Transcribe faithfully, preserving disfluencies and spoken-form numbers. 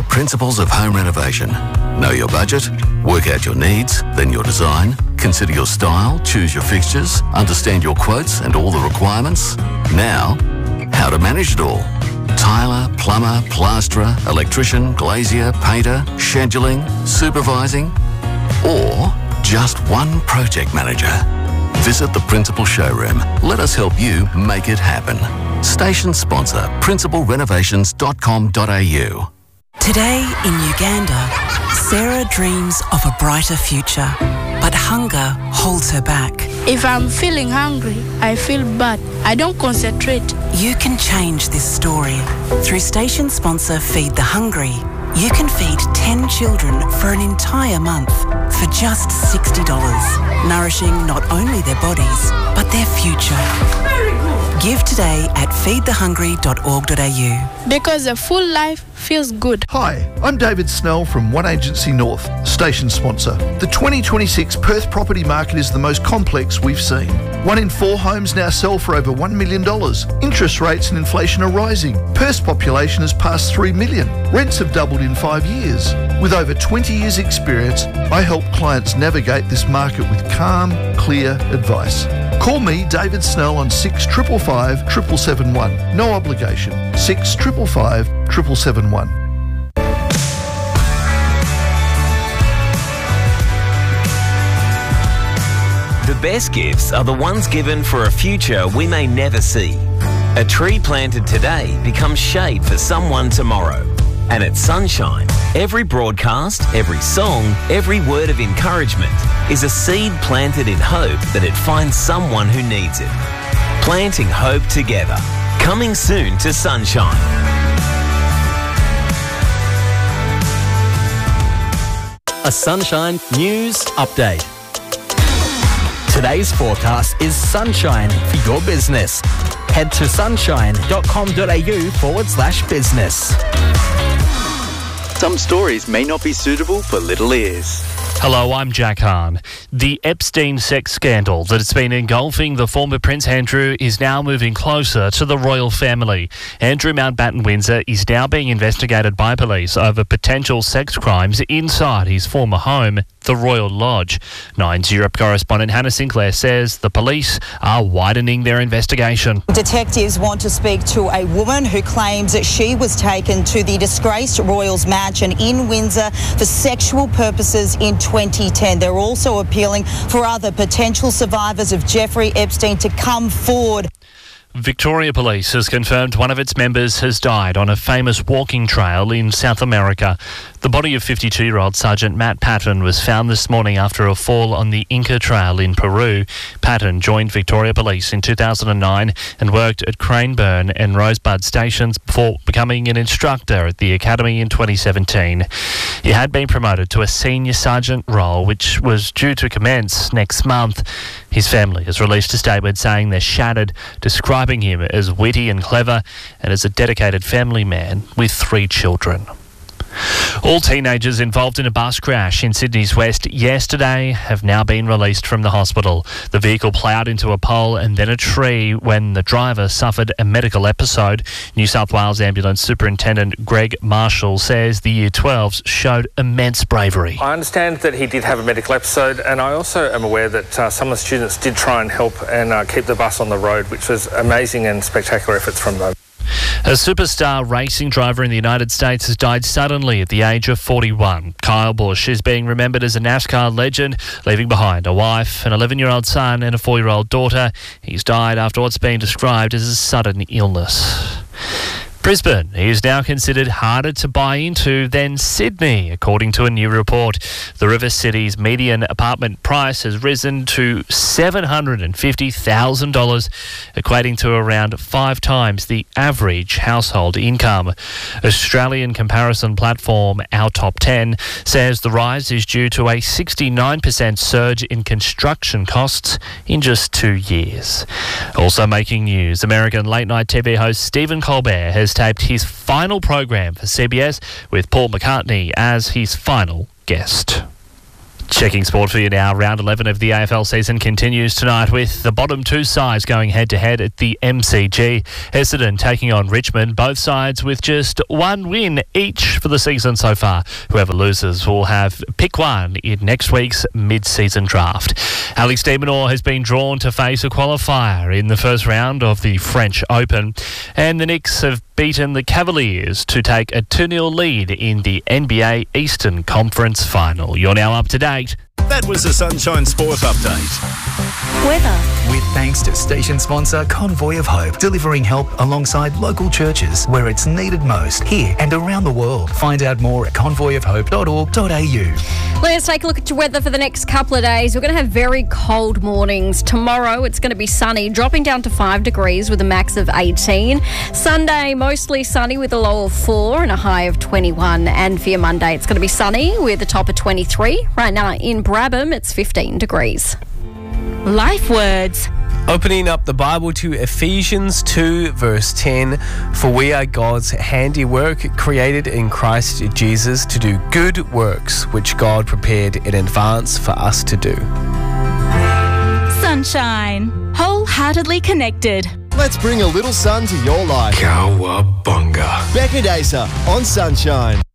the principles of home renovation. Know your budget, work out your needs, then your design, consider your style, choose your fixtures, understand your quotes and all the requirements. Now, how to manage it all. Tiler, plumber, plasterer, electrician, glazier, painter, scheduling, supervising, or just one project manager. Visit the Principal Showroom. Let us help you make it happen. Station sponsor, principal renovations dot com dot a u. Today in Uganda, Sarah dreams of a brighter future, but hunger holds her back. If I'm feeling hungry, I feel bad. I don't concentrate. You can change this story. Through station sponsor Feed the Hungry, you can feed ten children for an entire month for just sixty dollars, nourishing not only their bodies, but their future. Give today at feed the hungry dot org dot a u. Because a full life feels good. Hi, I'm David Snell from One Agency North, station sponsor. The twenty twenty-six Perth property market is the most complex we've seen. One in four homes now sell for over one million dollars. Interest rates and inflation are rising. Perth's population has passed three million. Rents have doubled in five years. With over twenty years experience, I help clients navigate this market with calm, clear advice. Call me, David Snell, on six five five, seven seven seven one. No obligation. six five five, seven seven seven one. The best gifts are the ones given for a future we may never see. A tree planted today becomes shade for someone tomorrow. And at Sunshine, every broadcast, every song, every word of encouragement is a seed planted in hope that it finds someone who needs it. Planting hope together. Coming soon to Sunshine. A Sunshine News Update. Today's forecast is sunshine for your business. Head to sunshine dot com dot a u forward slash business. Some stories may not be suitable for little ears. Hello, I'm Jack Hahn. The Epstein sex scandal that has been engulfing the former Prince Andrew is now moving closer to the royal family. Andrew Mountbatten Windsor is now being investigated by police over potential sex crimes inside his former home, the Royal Lodge. Nine's Europe correspondent Hannah Sinclair says the police are widening their investigation. Detectives want to speak to a woman who claims that she was taken to the disgraced Royals mansion in Windsor for sexual purposes in twenty ten. They're also appealing for other potential survivors of Jeffrey Epstein to come forward. Victoria Police has confirmed one of its members has died on a famous walking trail in South America. The body of fifty-two-year-old Sergeant Matt Patton was found this morning after a fall on the Inca Trail in Peru. Patton joined Victoria Police in two thousand nine and worked at Craneburn and Rosebud stations before becoming an instructor at the academy in twenty seventeen. He had been promoted to a senior sergeant role, which was due to commence next month. His family has released a statement saying they're shattered, describing him as witty and clever and as a dedicated family man with three children. All teenagers involved in a bus crash in Sydney's West yesterday have now been released from the hospital. The vehicle ploughed into a pole and then a tree when the driver suffered a medical episode. New South Wales Ambulance Superintendent Greg Marshall says the Year twelves showed immense bravery. I understand that he did have a medical episode, and I also am aware that uh, some of the students did try and help and uh, keep the bus on the road, which was amazing and spectacular efforts from them. A superstar racing driver in the United States has died suddenly at the age of forty-one. Kyle Busch is being remembered as a NASCAR legend, leaving behind a wife, an eleven-year-old son and a four-year-old daughter. He's died after what's being described as a sudden illness. Brisbane is now considered harder to buy into than Sydney, according to a new report. The River City's median apartment price has risen to seven hundred fifty thousand dollars, equating to around five times the average household income. Australian comparison platform Our Top ten says the rise is due to a sixty-nine percent surge in construction costs in just two years. Also making news, American late-night T V host Stephen Colbert has taped his final program for C B S with Paul McCartney as his final guest. Checking sport for you now. Round eleven of the A F L season continues tonight with the bottom two sides going head-to-head at the M C G. Essendon taking on Richmond, both sides with just one win each for the season so far. Whoever loses will have pick one in next week's mid-season draft. Alex de Minaur has been drawn to face a qualifier in the first round of the French Open, and the Knicks have beaten the Cavaliers to take a two nil lead in the N B A Eastern Conference Final. You're now up to date. That was the Sunshine Sport Update. Weather. With thanks to station sponsor Convoy of Hope, delivering help alongside local churches where it's needed most, here and around the world. Find out more at convoy of hope dot org dot a u. Let's take a look at your weather for the next couple of days. We're going to have very cold mornings. Tomorrow it's going to be sunny, dropping down to five degrees with a max of eighteen. Sunday, mostly sunny with a low of four and a high of twenty-one. And for your Monday, it's going to be sunny with a top of twenty-three. Right now in Brabham, it's fifteen degrees. Life words. Opening up the Bible to Ephesians two verse ten, for we are God's handiwork, created in Christ Jesus to do good works, which God prepared in advance for us to do. Sunshine. Wholeheartedly connected. Let's bring a little sun to your life. Cowabunga. Becca Dacer on Sunshine.